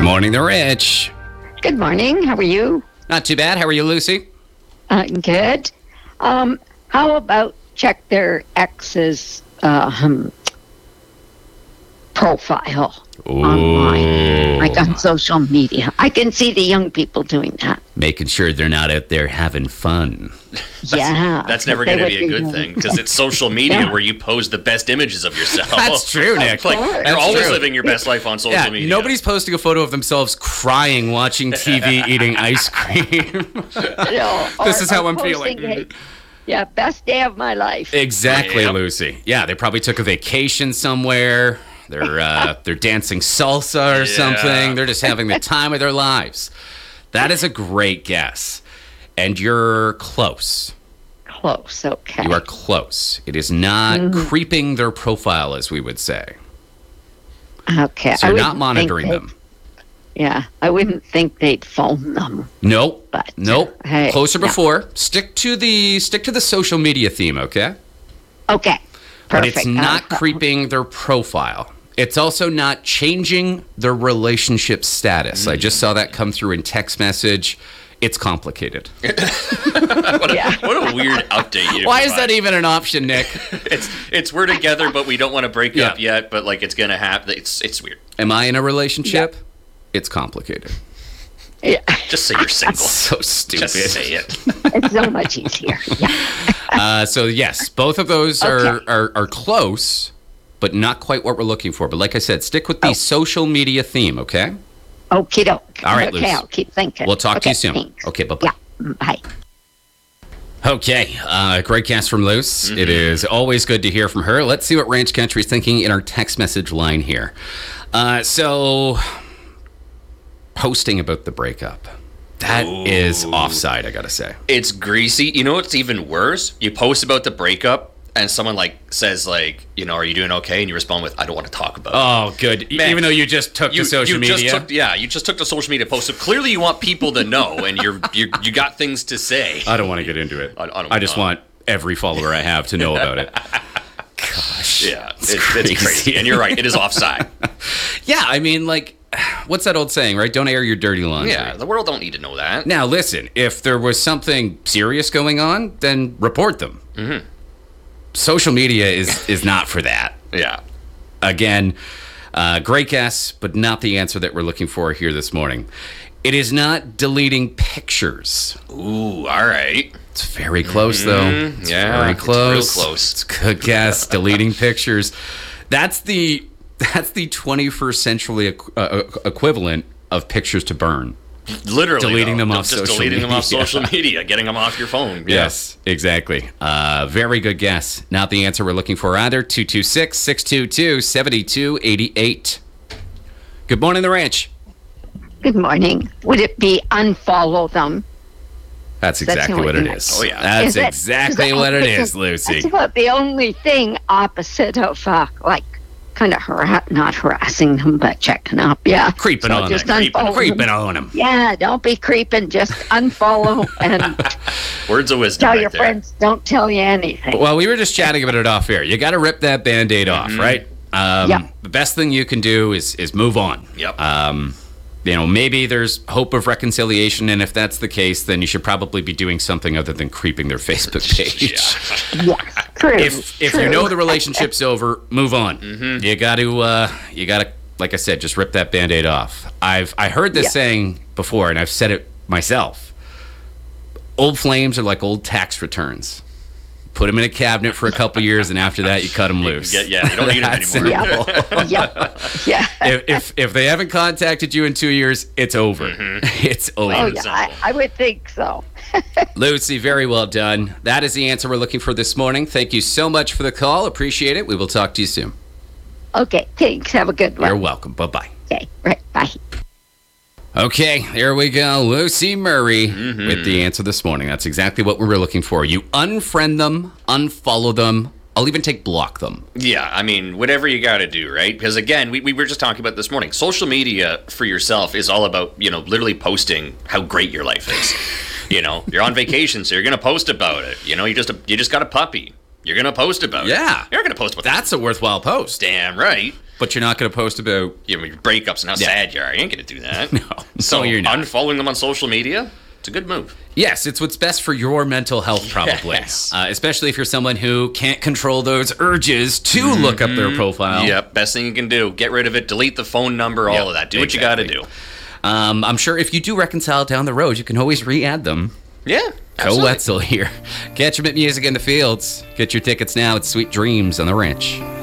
Morning, the Rich. Good morning. How are you? Not too bad. How are you, Lucy? Good. How about check their ex's profile online, like on social media? I can see the young people doing that. Making sure they're not out there having fun. That's never going to be a good thing because it's social media where you post the best images of yourself. That's true, Nick. Like, That's you're always true. living your best life on social media. Nobody's posting a photo of themselves crying, watching TV, eating ice cream. This is how I'm feeling. Yeah, best day of my life. Exactly, Yep. Lucy. Yeah, they probably took a vacation somewhere. They're dancing salsa or something. They're just having the time of their lives. That is a great guess. And you're close. Close, okay. You are close. It is not creeping their profile, as we would say. Okay. So you're not monitoring them. Yeah, I wouldn't think they'd phone them. Nope. But, nope. hey, Closer no. before. Stick to the social media theme, okay? Okay, perfect. But it's not creeping their profile. It's also not changing their relationship status. I just saw that come through in text message. It's complicated. What a weird update. You Why is provide. that even an option, Nick? It's we're together, but we don't want to break up yet. But like it's gonna happen. It's weird. Am I in a relationship? It's complicated. Yeah, Just say you're single. So stupid. Just say it. it's so much easier. Yeah. So yes, both of those are close, but not quite what we're looking for. But like I said, stick with the social media theme, okay? Okie doke. All right, okay, Luce. I'll keep thinking. We'll talk to you soon. Thanks. Okay, bye-bye. Yeah, bye. Okay, great cast from Luce. It is always good to hear from her. Let's see what Ranch Country is thinking in our text message line here. So, posting about the breakup. That is offside, I gotta say. It's greasy. You know what's even worse? You post about the breakup, and someone says are you doing okay? And you respond with, I don't want to talk about it. Oh, good. Man, Even though you just took to social media. You just took the social media post. So clearly you want people to know, and you got things to say. I don't want to get into it. I just want every follower I have to know about it. Gosh. Yeah, it's crazy. And you're right, it is offside. Yeah, I mean, what's that old saying, right? Don't air your dirty laundry. Yeah, the world don't need to know that. Now, listen, if there was something serious going on, then report them. Mm-hmm. Social media is not for that. Yeah. Again, great guess, but not the answer that we're looking for here this morning. It is not deleting pictures. Ooh, all right. It's very close, though. It's very close. It's real close. It's a good guess. Deleting pictures. That's the 21st century equivalent of pictures to burn. Literally. Deleting them off social deleting them off media. social media, getting them off your phone. Yes, exactly. Very good guess. Not the answer we're looking for either. 226-622-7288. Good morning, The Ranch. Good morning. Would it be unfollow them? That's exactly what it is. Oh, yeah. That's exactly what it is, Lucy. That's about the only thing opposite of, kind of not harassing them, but checking up. Yeah. Creeping So on just them. unfollow Creeping them. on them. Yeah, don't be creeping. Just unfollow and Words of wisdom tell right your there. friends don't tell you anything. Well, we were just chatting about it off air. You got to rip that Band-Aid off, right? Yep. The best thing you can do is move on. Yep. Maybe there's hope of reconciliation, and if that's the case, then you should probably be doing something other than creeping their Facebook page. Yeah, true. If you know the relationship's over, move on. You got to like I said, just rip that Band-Aid off. I heard this saying before, and I've said it myself. Old flames are like old tax returns. Put them in a cabinet for a couple years, and after that, you cut them loose. You don't need them That's anymore. Yeah. If they haven't contacted you in 2 years, it's over. It's over. Oh, yeah, I would think so. Lucy, very well done. That is the answer we're looking for this morning. Thank you so much for the call. Appreciate it. We will talk to you soon. Okay, thanks. Have a good one. You're welcome. Bye-bye. Okay, right, bye. Okay, there we go. Lucy Murray with the answer this morning. That's exactly what we were looking for. You unfriend them, unfollow them. I'll even block them. Yeah, I mean, whatever you got to do, right? Because again, we were just talking about this morning. Social media for yourself is all about, literally posting how great your life is. You're on vacation, so you're going to post about it. You just got a puppy. You're going to post about it. Yeah. You're going to post about That's a worthwhile post. Damn right. But you're not going to post about your breakups and how sad you are. You ain't going to do that. No, So you're not. unfollowing them on social media, it's a good move. Yes, it's what's best for your mental health, probably. Yes. Especially if you're someone who can't control those urges to look up their profile. Yep, best thing you can do. Get rid of it, delete the phone number, all of that. Do what you got to do. I'm sure if you do reconcile down the road, you can always re-add them. Yeah. Go absolutely. Wetzel here. Catch him at Music in the Fields. Get your tickets now at Sweet Dreams on the Ranch.